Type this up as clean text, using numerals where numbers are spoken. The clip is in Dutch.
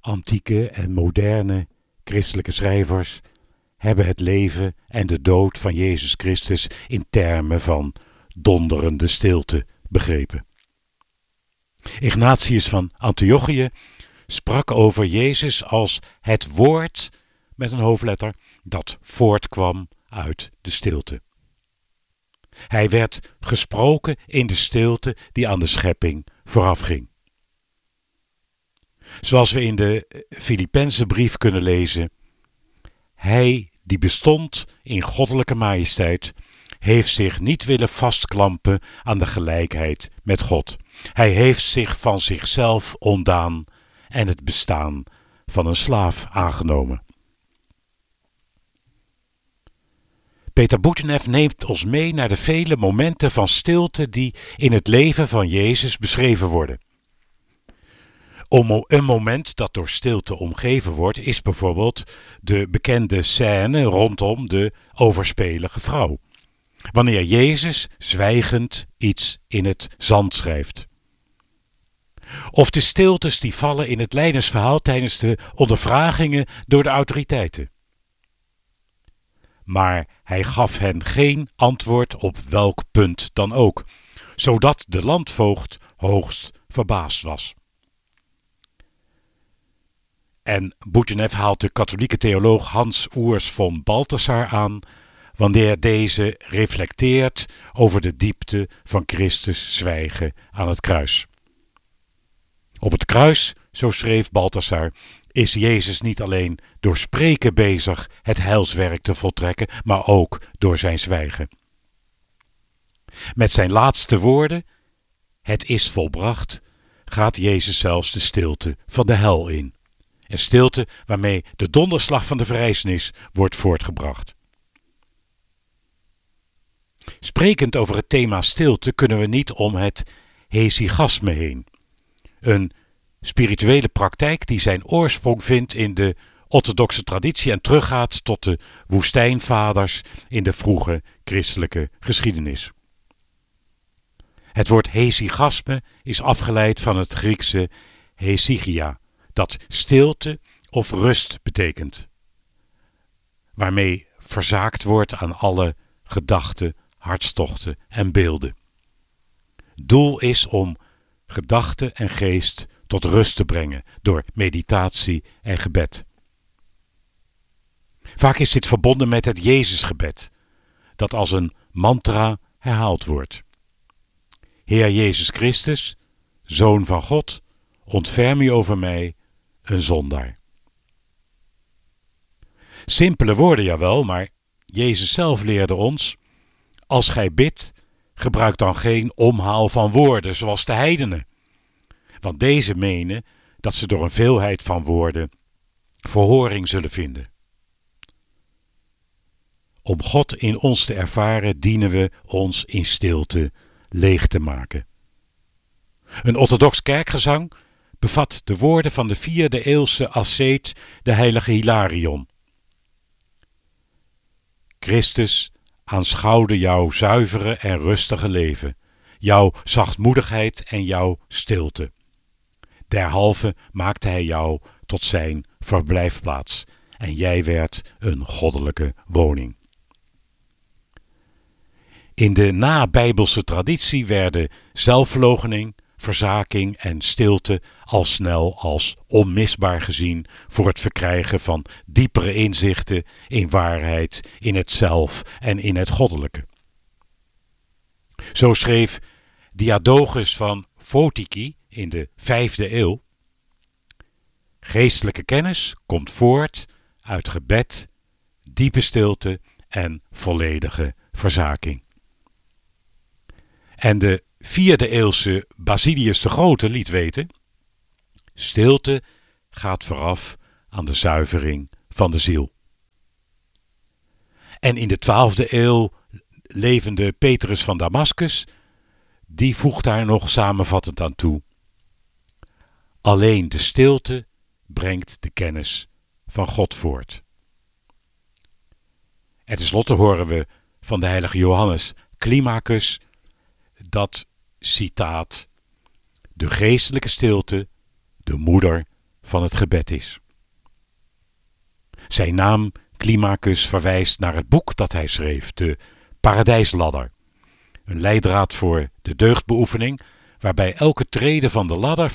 antieke en moderne christelijke schrijvers hebben het leven en de dood van Jezus Christus in termen van donderende stilte begrepen. Ignatius van Antiochië sprak over Jezus als het woord met een hoofdletter dat voortkwam uit de stilte. Hij werd gesproken in de stilte die aan de schepping voorafging. Zoals we in de Filippenzenbrief kunnen lezen: Hij die bestond in goddelijke majesteit, heeft zich niet willen vastklampen aan de gelijkheid met God. Hij heeft zich van zichzelf ontdaan en het bestaan van een slaaf aangenomen. Peter Boetenef neemt ons mee naar de vele momenten van stilte die in het leven van Jezus beschreven worden. Een moment dat door stilte omgeven wordt is bijvoorbeeld de bekende scène rondom de overspelige vrouw. Wanneer Jezus zwijgend iets in het zand schrijft. Of de stiltes die vallen in het lijdensverhaal tijdens de ondervragingen door de autoriteiten. Maar hij gaf hen geen antwoord op welk punt dan ook, zodat de landvoogd hoogst verbaasd was. En Boetenef haalt de katholieke theoloog Hans Urs von Balthasar aan wanneer deze reflecteert over de diepte van Christus zwijgen aan het kruis. Op het kruis, zo schreef Balthasar, is Jezus niet alleen door spreken bezig het heilswerk te voltrekken, maar ook door zijn zwijgen. Met zijn laatste woorden, het is volbracht, gaat Jezus zelfs de stilte van de hel in. Een stilte waarmee de donderslag van de verrijzenis wordt voortgebracht. Sprekend over het thema stilte kunnen we niet om het hesychasme heen. Een spirituele praktijk die zijn oorsprong vindt in de orthodoxe traditie en teruggaat tot de woestijnvaders in de vroege christelijke geschiedenis. Het woord hesychasme is afgeleid van het Griekse hesychia, dat stilte of rust betekent, waarmee verzaakt wordt aan alle gedachten, hartstochten en beelden. Doel is om gedachte en geest tot rust te brengen door meditatie en gebed. Vaak is dit verbonden met het Jezusgebed, dat als een mantra herhaald wordt. Heer Jezus Christus, Zoon van God, ontferm u over mij, een zondaar. Simpele woorden, jawel, maar Jezus zelf leerde ons: als gij bidt, gebruik dan geen omhaal van woorden zoals de heidenen. Want deze menen dat ze door een veelheid van woorden verhoring zullen vinden. Om God in ons te ervaren, dienen we ons in stilte leeg te maken. Een orthodox kerkgezang bevat de woorden van de 4e eeuwse asceet, de heilige Hilarion. Christus aanschouwde jouw zuivere en rustige leven, jouw zachtmoedigheid en jouw stilte. Derhalve maakte hij jou tot zijn verblijfplaats en jij werd een goddelijke woning. In de nabijbelse traditie werden zelfverloochening, verzaking en stilte al snel als onmisbaar gezien voor het verkrijgen van diepere inzichten in waarheid, in het zelf en in het goddelijke. Zo schreef Diadochus van Photiki in de 5e eeuw: geestelijke kennis komt voort uit gebed, diepe stilte en volledige verzaking. En de 4e eeuwse Basilius de Grote liet weten: stilte gaat vooraf aan de zuivering van de ziel. En in de 12e eeuw levende Petrus van Damascus, die voegt daar nog samenvattend aan toe: alleen de stilte brengt de kennis van God voort. En tenslotte horen we van de heilige Johannes Climacus dat citaat: de geestelijke stilte, de moeder van het gebed is. Zijn naam, Climacus, verwijst naar het boek dat hij schreef, de Paradijsladder. Een leidraad voor de deugdbeoefening, waarbij elke trede van de ladder